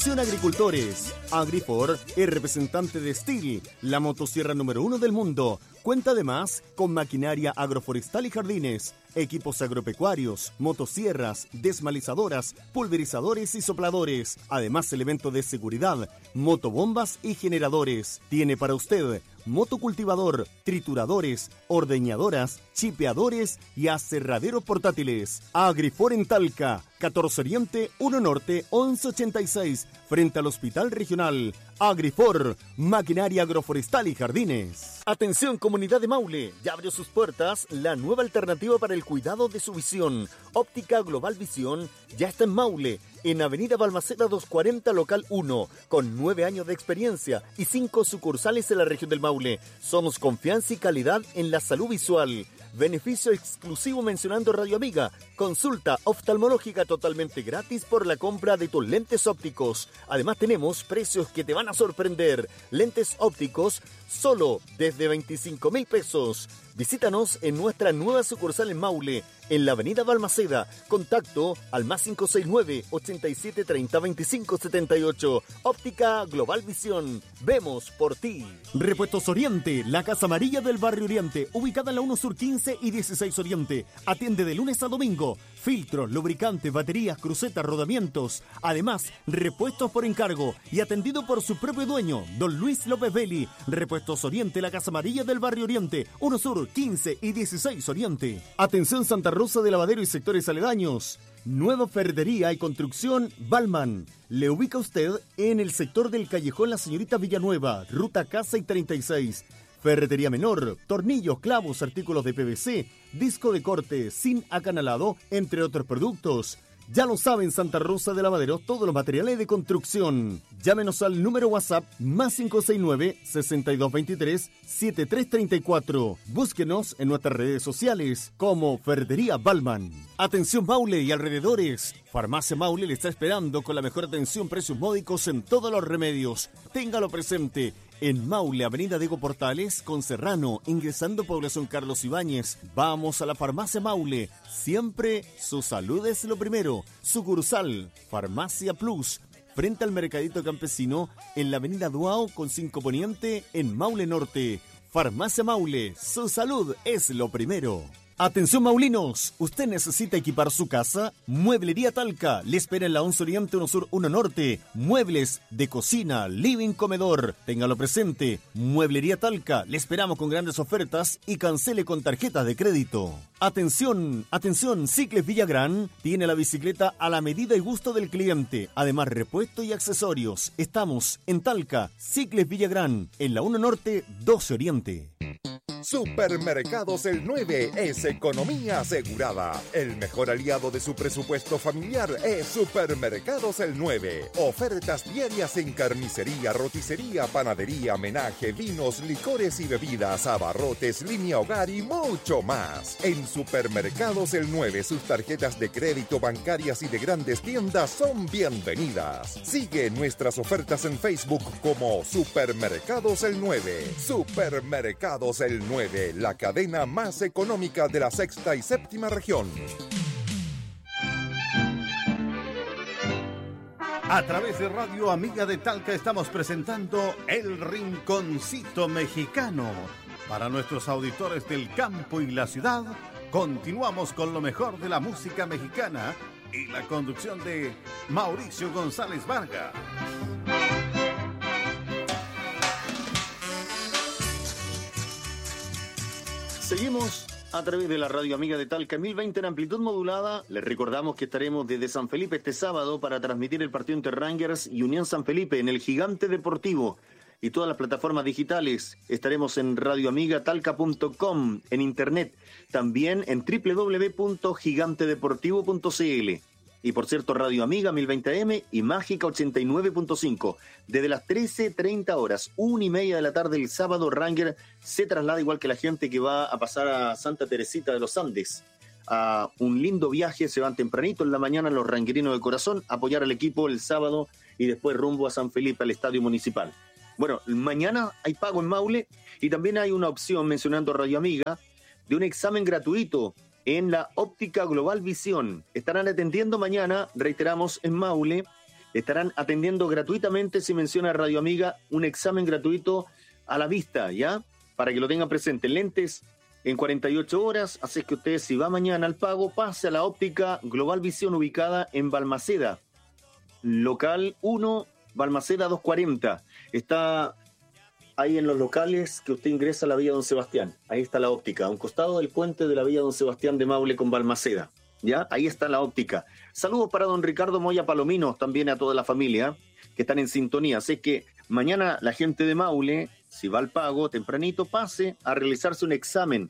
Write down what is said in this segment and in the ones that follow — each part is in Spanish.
Atención agricultores, Agrifor es representante de Stihl, la motosierra número 1 del mundo. Cuenta además con maquinaria agroforestal y jardines, equipos agropecuarios, motosierras, desmalizadoras, pulverizadores y sopladores. Además, elementos de seguridad, motobombas y generadores. Tiene para usted motocultivador, trituradores, ordeñadoras, chipeadores y aserraderos portátiles. Agrifor en Talca, 14 Oriente, 1 Norte, 1186, frente al Hospital Regional. Agrifor, maquinaria agroforestal y jardines. Atención comunidad de Maule, ya abrió sus puertas la nueva alternativa para el cuidado de su visión. Óptica Global Visión ya está en Maule, en Avenida Balmaceda 240, local 1, con 9 años de experiencia y 5 sucursales en la región del Maule. Somos confianza y calidad en la salud visual. Beneficio exclusivo mencionando Radio Amiga. Consulta oftalmológica totalmente gratis por la compra de tus lentes ópticos. Además tenemos precios que te van a sorprender. Lentes ópticos solo desde 25.000 pesos. Visítanos en nuestra nueva sucursal en Maule, en la avenida Balmaceda. Contacto al más 569-8730-2578. Óptica Global Visión. Vemos por ti. Repuestos Oriente, la Casa Amarilla del Barrio Oriente, ubicada en la 1 Sur 15 y 16 Oriente. Atiende de lunes a domingo. Filtros, lubricantes, baterías, crucetas, rodamientos. Además, repuestos por encargo y atendido por su propio dueño, don Luis López Belli. Repuestos Oriente, la Casa Amarilla del Barrio Oriente, 1 Sur 15 y 16 Oriente. Atención Santa Rosa de Lavadero y sectores aledaños. Nueva ferretería y construcción Balman. Le ubica usted en el sector del Callejón La Señorita Villanueva, ruta Casa y 36. Ferretería menor, tornillos, clavos, artículos de PVC, disco de corte, sin acanalado, entre otros productos. Ya lo saben, Santa Rosa de Lavadero, todos los materiales de construcción. Llámenos al número WhatsApp más 569-6223-7334. Búsquenos en nuestras redes sociales como Ferretería Balman. Atención Maule y alrededores. Farmacia Maule le está esperando con la mejor atención, precios módicos en todos los remedios. Téngalo presente. En Maule, Avenida Diego Portales, con Serrano, ingresando Población Carlos Ibáñez. Vamos a la Farmacia Maule. Siempre su salud es lo primero. Sucursal, Farmacia Plus, frente al Mercadito Campesino, en la Avenida Duao, con 5 Poniente, en Maule Norte. Farmacia Maule, su salud es lo primero. Atención maulinos, ¿usted necesita equipar su casa? Mueblería Talca le espera en la 11 Oriente, 1 Sur, 1 Norte. Muebles de cocina, living, comedor. Téngalo presente. Mueblería Talca, le esperamos con grandes ofertas y cancele con tarjetas de crédito. Atención, atención, Cicles Villagrán tiene la bicicleta a la medida y gusto del cliente. Además, repuesto y accesorios. Estamos en Talca, Cicles Villagrán, en la 1 Norte, 12 Oriente. Supermercados El 9 es economía asegurada. El mejor aliado de su presupuesto familiar es Supermercados El 9. Ofertas diarias en carnicería, roticería, panadería, menaje, vinos, licores y bebidas, abarrotes, línea hogar y mucho más. En Supermercados El 9 sus tarjetas de crédito, bancarias y de grandes tiendas son bienvenidas. Sigue nuestras ofertas en Facebook como Supermercados El 9. Supermercados El 9, la cadena más económica de la sexta y séptima región. A través de Radio Amiga de Talca estamos presentando El Rinconcito Mexicano. Para nuestros auditores del campo y la ciudad, continuamos con lo mejor de la música mexicana y la conducción de Mauricio González Vargas. Seguimos a través de la Radio Amiga de Talca 1020 en amplitud modulada. Les recordamos que estaremos desde San Felipe este sábado para transmitir el partido entre Rangers y Unión San Felipe en el Gigante Deportivo. Y todas las plataformas digitales. Estaremos en radioamigatalca.com, en internet. También en www.gigantedeportivo.cl. Y por cierto, Radio Amiga 1020 AM y Mágica 89.5. Desde las 13:30 horas, 1:30 de la tarde el sábado, Ranger se traslada igual que la gente que va a pasar a Santa Teresita de los Andes. A un lindo viaje, se van tempranito en la mañana los rangerinos de corazón a apoyar al equipo el sábado y después rumbo a San Felipe al Estadio Municipal. Bueno, mañana hay pago en Maule y también hay una opción, mencionando Radio Amiga, de un examen gratuito en la Óptica Global Visión. Estarán atendiendo mañana, reiteramos, en Maule, estarán atendiendo gratuitamente, si menciona Radio Amiga, un examen gratuito a la vista, ¿ya? Para que lo tengan presente. Lentes en 48 horas, así que usted, si va mañana al pago, pase a la óptica Global Visión, ubicada en Balmaceda, local 1, Balmaceda 240. Está ahí en los locales que usted ingresa a la Villa Don Sebastián. Ahí está la óptica, a un costado del puente de la Villa Don Sebastián de Maule con Balmaceda, ¿ya? Ahí está la óptica. Saludos para don Ricardo Moya Palomino, también a toda la familia que están en sintonía. Así que mañana la gente de Maule, si va al pago tempranito, pase a realizarse un examen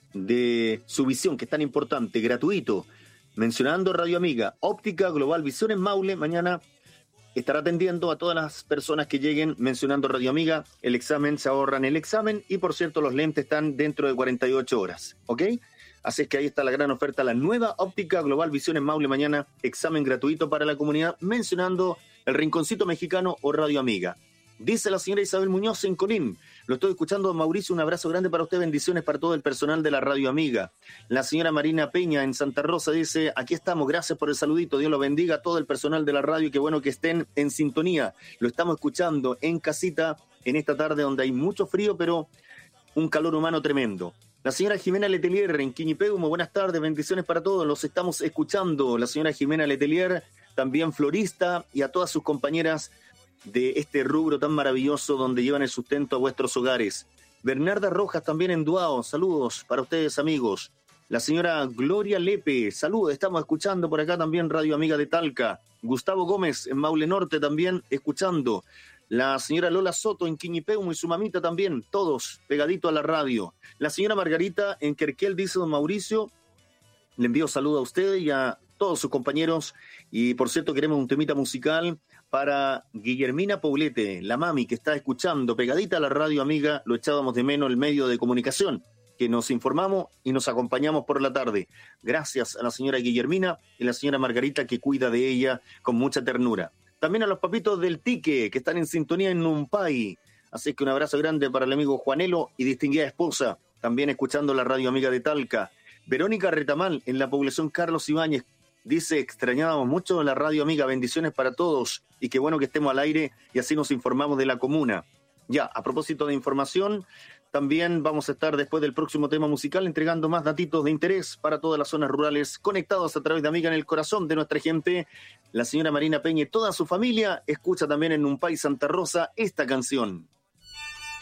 de su visión, que es tan importante, gratuito. Mencionando Radio Amiga, Óptica Global Visión en Maule, mañana estará atendiendo a todas las personas que lleguen mencionando Radio Amiga. El examen, se ahorran el examen y, por cierto, los lentes están dentro de 48 horas, ¿ok? Así es que ahí está la gran oferta, la nueva Óptica Global Visión en Maule mañana, examen gratuito para la comunidad, mencionando el Rinconcito Mexicano o Radio Amiga. Dice la señora Isabel Muñoz en Colín, lo estoy escuchando, Mauricio, un abrazo grande para usted, bendiciones para todo el personal de la Radio Amiga. La señora Marina Peña en Santa Rosa dice, aquí estamos, gracias por el saludito, Dios lo bendiga a todo el personal de la radio, qué bueno que estén en sintonía, lo estamos escuchando en casita en esta tarde donde hay mucho frío, pero un calor humano tremendo. La señora Jimena Letelier en Quiñipeumo, buenas tardes, bendiciones para todos, los estamos escuchando. La señora Jimena Letelier, también florista, y a todas sus compañeras de este rubro tan maravilloso donde llevan el sustento a vuestros hogares. Bernarda Rojas también en Duao, saludos para ustedes, amigos. La señora Gloria Lepe, saludos, estamos escuchando por acá también Radio Amiga de Talca. Gustavo Gómez en Maule Norte también escuchando. La señora Lola Soto en Quiñipeumo y su mamita también, todos pegaditos a la radio. La señora Margarita en Querquel, dice don Mauricio, le envío saludos a usted y a todos sus compañeros. Y por cierto, queremos un temita musical para Guillermina Poblete, la mami que está escuchando, pegadita a la Radio Amiga, lo echábamos de menos, el medio de comunicación, que nos informamos y nos acompañamos por la tarde. Gracias a la señora Guillermina y la señora Margarita, que cuida de ella con mucha ternura. También a los papitos del Tique, que están en sintonía en Numpay. Así que un abrazo grande para el amigo Juanelo y distinguida esposa, también escuchando la Radio Amiga de Talca. Verónica Retamal, en la población Carlos Ibáñez, dice, extrañábamos mucho la Radio Amiga, bendiciones para todos, y qué bueno que estemos al aire y así nos informamos de la comuna. Ya, a propósito de información, también vamos a estar después del próximo tema musical entregando más datitos de interés para todas las zonas rurales conectados a través de Amiga en el Corazón de nuestra gente. La señora Marina Peña y toda su familia escucha también en Numpay, Santa Rosa, esta canción.